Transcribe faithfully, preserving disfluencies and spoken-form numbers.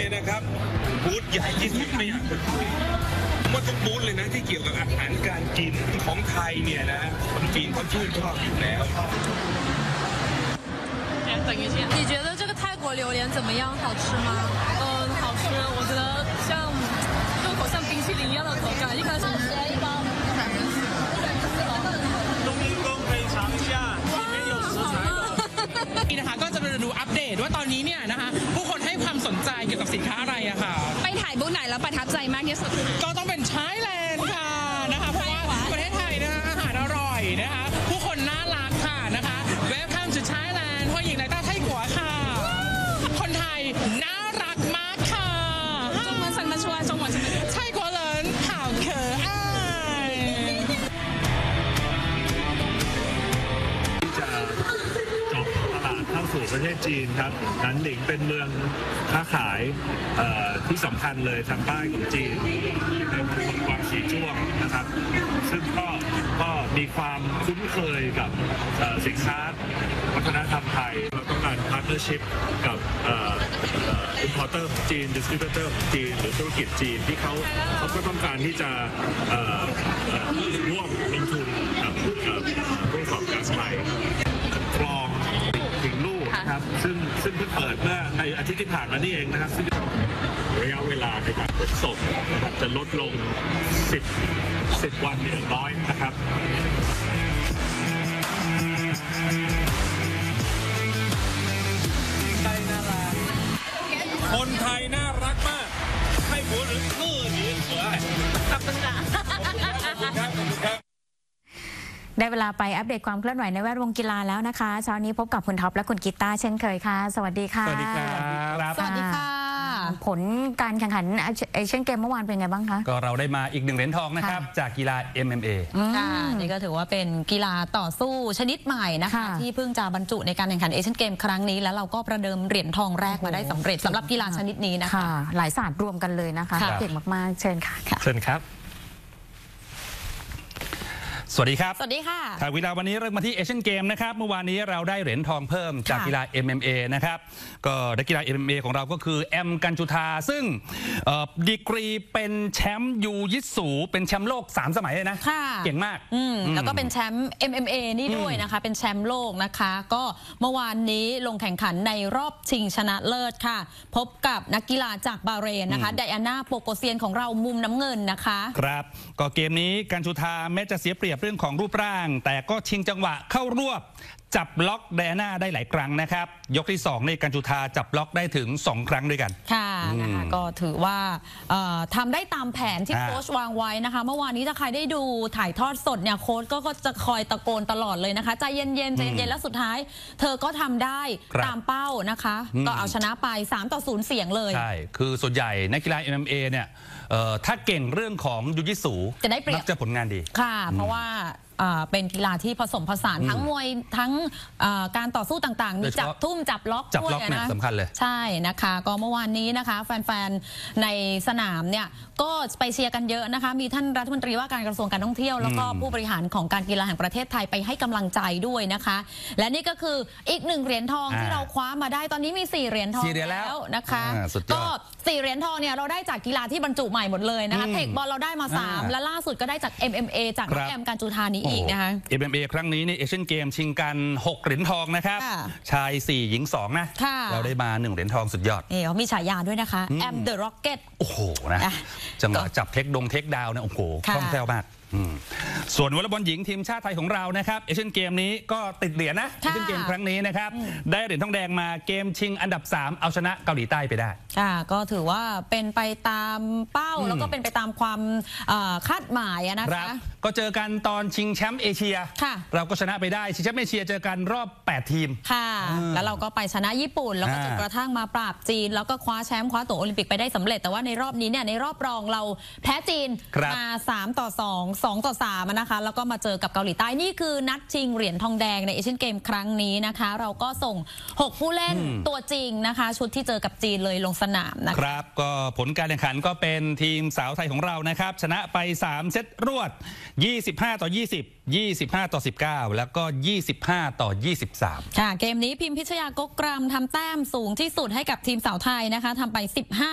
เนี่ยนะครับบูธใหญ่ที่สุดไม่อยากจะคุยว่าทุกบูธเลยนะที่เกี่ยวกับอาหารการกินของไทยเนี่ยนะคนจีนเขาชื่นชอบอยู่แล้ว你觉得这个泰国榴莲怎么样？好吃吗？ 嗯，好吃。我觉得像入口像冰淇淋一样的口感。一开始一包， 冬阴功可以尝一下，里面有食材的。 นี่นะคะก็จะมาดูอัปเดตว่าตอนนี้เนี่ยนะคะผู้คนให้ความสนใจเกี่ยวกับสินค้าอะไรอะค่ะไปถ่ายบูธไหนแล้วประทับใจมากที่สุดก็ต้องเป็นไทยแลนด์ค่ะนะคะเพราะว่าประเทศไทยนะคะอาหารอร่อยนะคะผู้คนน่ารักค่ะนะคะ Welcome to Thailand 欢迎来到泰国ค่ะคนไทยน่ารักมากค่ะ中文怎么说中文怎么说泰国人好可爱จะเจาะตลาดเข้าสู่ประเทศจีนครับหนันหลิงเป็นเมืองค้าขายที่สำคัญเลยทางใต้ของจีนเป็นเมืองกวางซีจ้วงนะครับซึ่งก็ก็มีความคุ้นเคยกับสินค้าวัฒนธรรมไทยเราต้องการพาร์ทเนอร์ชิพกับอินพอร์เตอร์ของจีนดิสทริบิวเตอร์ของจีนหรือธุรกิจจีนที่เขาเขาก็ต้องการที่จะร่วมลงทุนกับผู้ประกอบการไทยคลองถึงลูกนะครับซึ่งซึ่งเพิ่งเปิดเมื่อในอาทิตย์ที่ผ่านมานี่เองนะครับซึ่งระยะเวลาในการขนส่งนะครับจะลดลงสิบ สิบวันอย่างน้อยนะครับคนไทยน่ารักมากให้หัวหรือเนื้อหรือเสือขอบคุณค่ะได้เวลาไปอัปเดตความเคลื่อนไหวในแวดวงกีฬาแล้วนะคะเช้านี้พบกับคุณท็อปและคุณกีตาร์เช่นเคยค่ะสวัสดีค่ะสวัสดีครับสวัสดีค่ะผลการแข่งขันเอเชียนเกมเมื่อวานเป็นไงบ้างคะก็เราได้มาอีกหนึ่งเหรียญทองนะครับจากกีฬา เอ็ม เอ็ม เอค่ะนี่ก็ถือว่าเป็นกีฬาต่อสู้ชนิดใหม่นะคะที่เพิ่งจะบรรจุในการแข่งขันเอเชียนเกมครั้งนี้แล้วเราก็ประเดิมเหรียญทองแรกมาได้สำเร็จสำหรับกีฬาชนิดนี้นะคะหลายศาสตร์รวมกันเลยนะคะเก่งมากๆเชิญค่ะเชิญครับสวัสดีครับสวัสดีค่ะข่าวกีฬาวันนี้เริ่มมาที่เอเชียนเกมนะครับเมื่อวานนี้เราได้เหรียญทองเพิ่มจากกีฬา เอ็ม เอ็ม เอ นะครับก็นักกีฬา เอ็ม เอ็ม เอ ของเราก็คือแอมกัญจุธาซึ่งดีกรีเป็นแชมป์ยูยิสูเป็นแชมป์โลกสามสมัยเลยนะเก่งมากแล้วก็เป็นแชมป์ เอ็ม เอ็ม เอ นี่ด้วยนะคะเป็นแชมป์โลกนะคะก็เมื่อวานนี้ลงแข่งขันในรอบชิงชนะเลิศค่ะพบกับนักกีฬาจากบาเรนนะคะไดอาน่าโปโกเซียนของเรามุมน้ำเงินนะคะครับก็เกมนี้กัญจุธาแม้จะเสียเปรียบเรื่องของรูปร่างแต่ก็ชิงจังหวะเข้ารวบจับล็อกไดอาน่าได้หลายครั้งนะครับยกที่สองในกัญจุธาจับล็อกได้ถึงสองครั้งด้วยกันค่ะนะคะก็ถือว่าทำได้ตามแผนที่โค้ชวางไว้นะคะเมื่อวานนี้ถ้าใครได้ดูถ่ายทอดสดเนี่ยโค้ชก็จะคอยตะโกนตลอดเลยนะคะใจเย็นๆใจเย็นๆแล้วสุดท้ายเธอก็ทำได้ตามเป้านะคะก็เอาชนะไปสามต่อศูนย์เสียงเลยใช่คือส่วนใหญ่นักกีฬา เอ็ม เอ็ม เอ เนี่ยถ้าเก่งเรื่องของยูจิสูจะได้เปรียบจะผลงานดีค่ะเพราะว่าเป็นกีฬาที่ผสมผสานทั้งมวยทั้งการต่อสู้ต่างๆมีจับทุ่มจับล็อกจับล็อกเนี่ยสำคัญเลยใช่นะคะก็เมื่อวานนี้นะคะแฟนๆในสนามเนี่ยก็ไปเชียร์กันเยอะนะคะมีท่านรัฐมนตรีว่าการกระทรวงการท่องเที่ยวแล้วก็ผู้บริหารของการกีฬาแห่งประเทศไทยไปให้กำลังใจด้วยนะคะและนี่ก็คืออีกหนึ่งเหรียญทองที่เราคว้ามาได้ตอนนี้มีสี่เหรียญทองแล้วนะคะก็สี่เหรียญทองเนี่ยเราได้จากกีฬาที่บรรจุใหม่หมดเลยนะคะเทคบอลเราได้มาสามและล่าสุดก็ได้จาก เอ็ม เอ็ม เอ จากแอมกัญจุธานี้อีกนะคะเอ็ม เอ็ม เอ ครั้งนี้ในเอเชียนเกมชิงกันหกเหรียญทองนะครับชายสี่หญิงสองนะเราได้มาหนึ่งเหรียญทองสุดยอดเอ๋มีฉายาด้วยนะคะแอมเดอะร็อกเก็ตโอ้โหนะจังหวะจับเทคดงเทคดาวเนี่ยโอ้โหคล่องแคล่วมากส่วนวอลเลย์บอลหญิงทีมชาติไทยของเรานะครับเอเชียนเกมนี้ก็ติดเหรียญนะเอเชียนเกมครั้งนี้นะครับได้เหรียญทองแดงมาเกมชิงอันดับสามเอาชนะเกาหลีใต้ไปได้ค่ะก็ถือว่าเป็นไปตามเป้าแล้วก็เป็นไปตามความคาดหมายนะคะก็เจอกันตอนชิงแชมป์เอเชียเราก็ชนะไปได้ชิงแชมป์เอเชียเจอกันรอบแปดทีมค่ะแล้วเราก็ไปชนะญี่ปุ่นแล้วก็จนกระทั่งมาปราบจีนแล้วก็คว้าแชมป์คว้าตั๋วโอลิมปิกไปได้สำเร็จแต่ว่าในรอบนี้เนี่ยในรอบรองเราแพ้จีนมาสามต่อสองสองต่อสามนะคะแล้วก็มาเจอกับเกาหลีใต้นี่คือนัดชิงเหรียญทองแดงในเอเชียนเกมครั้งนี้นะคะเราก็ส่งหกผู้เล่นตัวจริงนะคะชุดที่เจอกับจีนเลยลงสนามนะครับก็ผลการแข่งขันก็เป็นทีมสาวไทยของเรานะครับชนะไปสามเซตรวดยี่สิบห้าต่อยี่สิบ ยี่สิบห้าต่อสิบเก้าแล้วก็ยี่สิบห้าต่อยี่สิบสามค่ะเกมนี้พิมพิชยากกรำทำแต้มสูงที่สุดให้กับทีมสาวไทยนะคะทำไปสิบห้า